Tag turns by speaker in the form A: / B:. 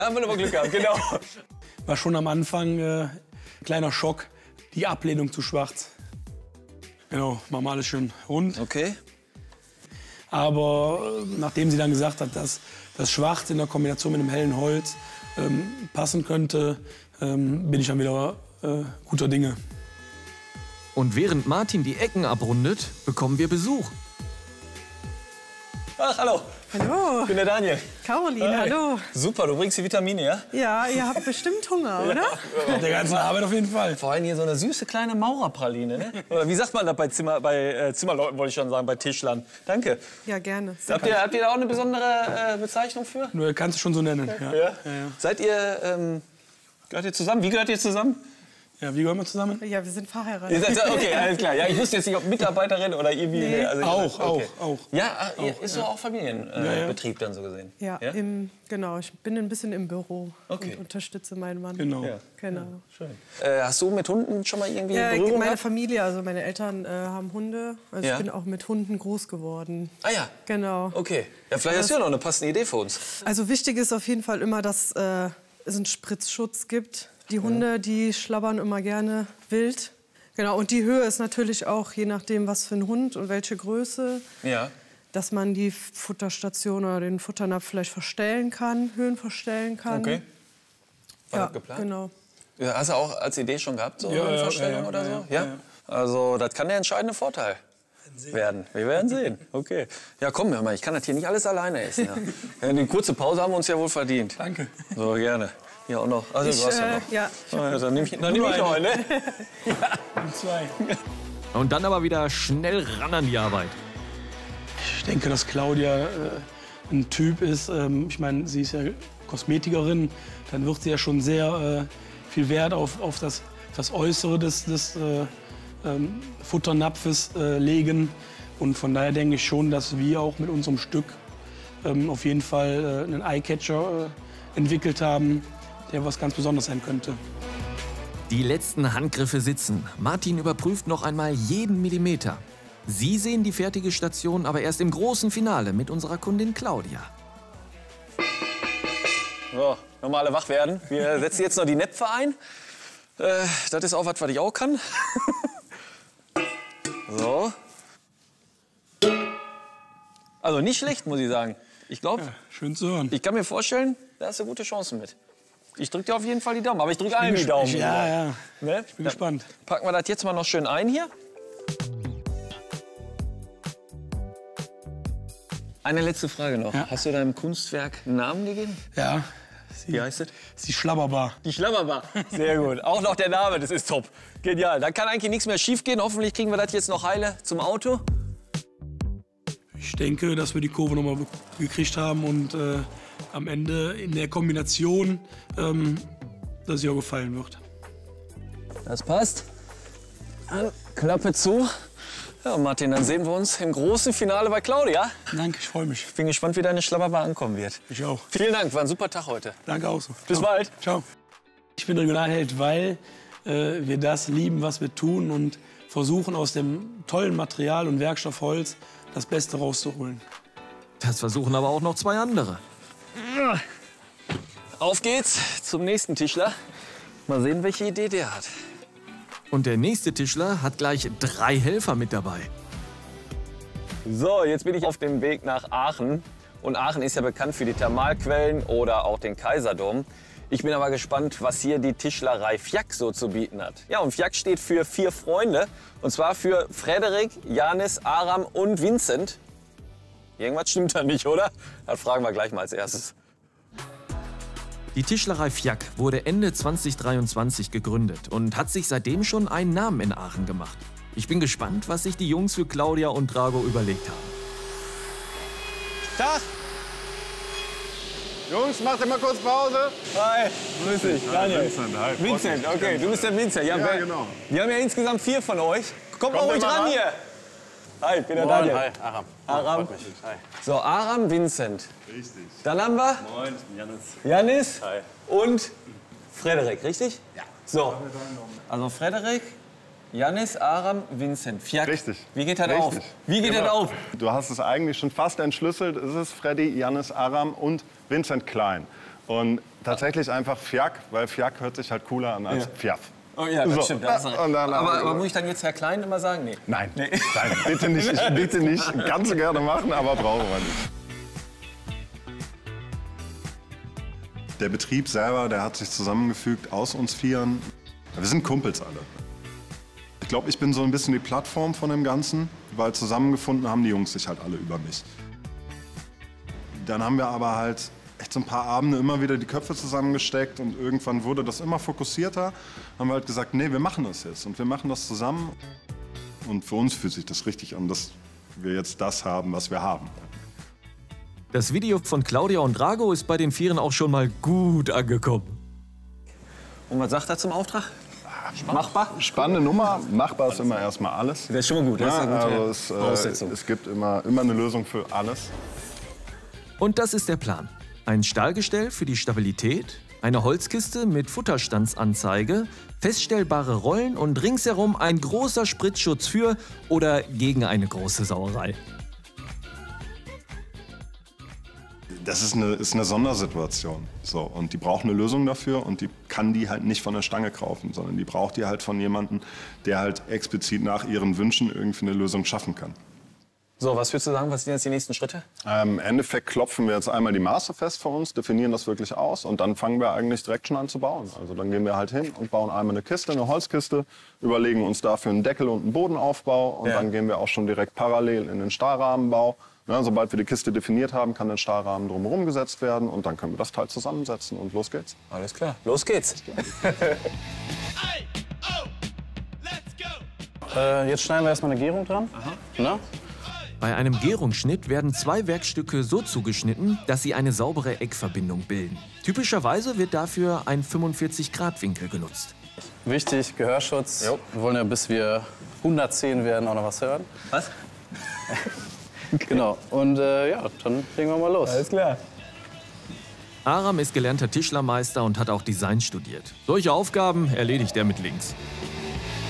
A: Haben wir nochmal Glück gehabt, genau.
B: War schon am Anfang kleiner Schock, die Ablehnung zu schwarz. Genau, machen wir alles schön rund.
A: Okay.
B: Aber nachdem sie dann gesagt hat, dass das Schwarz in der Kombination mit dem hellen Holz passen könnte, bin ich dann wieder guter Dinge.
C: Und während Martin die Ecken abrundet, bekommen wir Besuch.
A: Ach, hallo.
D: Hallo.
A: Ich bin der Daniel.
D: Caroline, hallo.
A: Super, du bringst die Vitamine, ja?
D: Ja, ihr habt bestimmt Hunger, oder?
B: Der ganzen Arbeit auf jeden Fall.
A: Vor allem hier so eine süße kleine Maurerpraline, ne? Oder wie sagt man das bei Zimmerleuten, wollte ich schon sagen, bei Tischlern. Danke.
D: Ja, gerne.
A: Habt ihr da auch eine besondere Bezeichnung für?
B: Nur kannst du schon so nennen. Ja.
A: Ja? Seid ihr, gehört ihr zusammen? Wie gehört ihr zusammen?
B: Ja, wie gehören wir zusammen?
D: Ja, wir sind verheiratet.
A: Ihr seid, okay, alles klar. Ja, ich wusste jetzt nicht, ob Mitarbeiterin oder irgendwie...
D: Nee.
A: Also,
B: Auch.
A: Ja, ist so auch Familienbetrieb dann so gesehen?
D: Ja,
A: Ja?
D: genau. Ich bin ein bisschen im Büro
A: Okay.
D: und unterstütze meinen Mann.
B: Genau.
A: Ja.
D: Genau.
A: Schön. Hast du mit Hunden schon mal irgendwie
D: Ja,
A: Berührung
D: meine
A: gehabt?
D: Familie, also meine Eltern haben Hunde. Also
A: Ja.
D: ich bin auch mit Hunden groß geworden.
A: Ah ja,
D: Genau.
A: okay. Ja, vielleicht hast du ja noch eine passende Idee für uns.
D: Also wichtig ist auf jeden Fall immer, dass es einen Spritzschutz gibt. Die Hunde, die schlabbern immer gerne wild. Genau, und die Höhe ist natürlich auch, je nachdem, was für ein Hund und welche Größe,
A: Ja.
D: dass man die Futterstation oder den Futternapf vielleicht verstellen kann, Höhen verstellen kann.
A: Okay. War
D: Ja,
A: das geplant?
D: genau.
A: Ja, hast du auch als Idee schon gehabt, so
B: Ja,
A: eine
B: ja,
A: Vorstellung
B: ja,
A: oder
B: ja,
A: so? Ja. Also das kann der entscheidende Vorteil werden. Wir werden sehen. Okay. Ja, komm, hör mal, ich kann das hier nicht alles alleine essen. Ja. Eine kurze Pause haben wir uns ja wohl verdient.
B: Danke.
A: So, gerne. Hier auch noch. Also, du hast ja noch.
D: Ja,
A: Ah, dann nehme ich noch eine.
B: Zwei.
C: Und dann aber wieder schnell ran an die Arbeit.
B: Ich denke, dass Claudia ein Typ ist. Ich meine, sie ist ja Kosmetikerin. Dann wird sie ja schon sehr viel Wert auf das Äußere des Futternapfes legen. Und von daher denke ich schon, dass wir auch mit unserem Stück auf jeden Fall einen Eyecatcher entwickelt haben, der was ganz Besonderes sein könnte.
C: Die letzten Handgriffe sitzen. Martin überprüft noch einmal jeden Millimeter. Sie sehen die fertige Station aber erst im großen Finale mit unserer Kundin Claudia.
A: So, nochmal alle wach werden. Wir setzen jetzt noch die Näpfe ein. Das ist auch was ich auch kann. So. Also nicht schlecht, muss ich sagen. Ich glaube,
B: Schön zu hören.
A: ich kann mir vorstellen, da hast du gute Chancen mit. Ich drücke dir auf jeden Fall die Daumen. Aber ich drücke allen die Daumen.
B: Ja.
A: Ne?
B: Ich bin gespannt.
A: Packen wir das jetzt mal noch schön ein hier. Eine letzte Frage noch.
B: Ja.
A: Hast du deinem Kunstwerk einen Namen gegeben?
B: Ja.
A: Wie heißt es?
B: Sie Schlabberbar.
A: Die Schlammerbar. Sehr gut. Auch noch der Name, das ist top. Genial. Da kann eigentlich nichts mehr schief gehen. Hoffentlich kriegen wir das jetzt noch heile zum Auto.
B: Ich denke, dass wir die Kurve noch mal gekriegt haben und am Ende in der Kombination, dass sie auch gefallen wird.
A: Das passt. Dann Klappe zu. Ja, Martin, dann sehen wir uns im großen Finale bei Claudia.
B: Danke, ich freue mich.
A: Ich bin gespannt, wie deine Schlammerbar ankommen wird.
B: Ich auch.
A: Vielen Dank, war ein super Tag heute.
B: Danke auch so.
A: Bis
B: Ciao.
A: bald.
B: Ciao. Ich bin Regionalheld, weil wir das lieben, was wir tun und versuchen, aus dem tollen Material und Werkstoff Holz das Beste rauszuholen.
C: Das versuchen aber auch noch zwei andere.
A: Auf geht's zum nächsten Tischler. Mal sehen, welche Idee der hat.
C: Und der nächste Tischler hat gleich 3 Helfer mit dabei.
A: So, jetzt bin ich auf dem Weg nach Aachen. Und Aachen ist ja bekannt für die Thermalquellen oder auch den Kaiserdom. Ich bin aber gespannt, was hier die Tischlerei Fjack so zu bieten hat. Ja, und Fjack steht für 4 Freunde. Und zwar für Frederik, Janis, Aram und Vincent. Irgendwas stimmt da nicht, oder? Das fragen wir gleich mal als erstes.
C: Die Tischlerei Fjack wurde Ende 2023 gegründet und hat sich seitdem schon einen Namen in Aachen gemacht. Ich bin gespannt, was sich die Jungs für Claudia und Drago überlegt haben.
E: Tag! Jungs, macht mal kurz Pause.
A: Hi, grüß dich, Daniel.
E: Vincent, hi.
A: Vincent, okay, du bist der Vincent. Ja,
E: genau.
A: Wir haben ja insgesamt 4 von euch. Kommt mal
E: Kommt
A: ruhig
E: mal
A: ran
E: ran.
A: hier. Hi, ich bin der
E: Moin,
A: Daniel.
E: hi, Aram.
A: Aram.
E: Freut mich. Hi.
A: So, Aram, Vincent.
E: Richtig.
A: Dann haben wir
E: Moin, ich bin Janis.
A: Janis
E: Hi.
A: und Frederik, richtig? Ja. So, also Frederik, Janis, Aram, Vincent. Fjack.
E: Richtig.
A: Wie geht das
E: Richtig.
A: auf? Wie geht das
E: Genau.
A: auf?
E: Du hast es eigentlich schon fast entschlüsselt. Es ist Freddy, Janis, Aram und Vincent Klein.
F: Und tatsächlich einfach Fjak, weil Fjak hört sich halt cooler an als Fjaf.
A: Oh ja, das
F: So.
A: stimmt. Das ist
F: Und dann-
A: aber muss ich dann jetzt Herr Klein immer sagen? Nee.
F: Nein, nein, bitte nicht. Ich bitte nicht. Kannst du gerne machen, aber brauchen wir nicht. Der Betrieb selber, der hat sich zusammengefügt aus uns Vieren. Wir sind Kumpels alle. Ich glaube, ich bin so ein bisschen die Plattform von dem Ganzen, weil zusammengefunden haben die Jungs sich halt alle über mich. Dann haben wir aber halt echt so ein paar Abende immer wieder die Köpfe zusammengesteckt und irgendwann wurde das immer fokussierter. Haben wir halt gesagt, nee, wir machen das jetzt und wir machen das zusammen. Und für uns fühlt sich das richtig an, dass wir jetzt das haben, was wir haben.
C: Das Video von Claudia und Drago ist bei den Vieren auch schon mal gut angekommen.
A: Und was sagt er zum Auftrag? Machbar?
F: Spannende Nummer, machbar ist immer erstmal alles.
A: Das ist schon mal gut. Das ist eine gute
F: also
A: Voraussetzung.
F: es gibt immer eine Lösung für alles.
C: Und das ist der Plan. Ein Stahlgestell für die Stabilität, eine Holzkiste mit Futterstandsanzeige, feststellbare Rollen und ringsherum ein großer Spritzschutz für oder gegen eine große Sauerei.
F: Das ist eine Sondersituation. So, und die braucht eine Lösung dafür und die kann die halt nicht von der Stange kaufen, sondern die braucht die halt von jemandem, der halt explizit nach ihren Wünschen irgendwie eine Lösung schaffen kann.
A: So, was würdest du sagen, was sind jetzt die nächsten Schritte?
F: Im Endeffekt klopfen wir jetzt einmal die Maße fest für uns, definieren das wirklich aus und dann fangen wir eigentlich direkt schon an zu bauen. Also dann gehen wir halt hin und bauen einmal eine Kiste, eine Holzkiste, überlegen uns dafür einen Deckel und einen Bodenaufbau und dann gehen wir auch schon direkt parallel in den Stahlrahmenbau. Ja, sobald wir die Kiste definiert haben, kann der Stahlrahmen drumherum gesetzt werden und dann können wir das Teil zusammensetzen und los geht's.
A: Alles klar, los geht's.
E: Jetzt schneiden wir erstmal eine Gärung dran. Na?
C: Bei einem Gärungsschnitt werden 2 Werkstücke so zugeschnitten, dass sie eine saubere Eckverbindung bilden. Typischerweise wird dafür ein 45-Grad-Winkel genutzt.
E: Wichtig, Gehörschutz.
A: Jo.
E: Wir wollen ja, bis wir 110 werden, auch noch was hören.
A: Was?
E: Genau. Und ja, dann legen wir mal los.
A: Alles klar.
C: Aram ist gelernter Tischlermeister und hat auch Design studiert. Solche Aufgaben erledigt er mit links.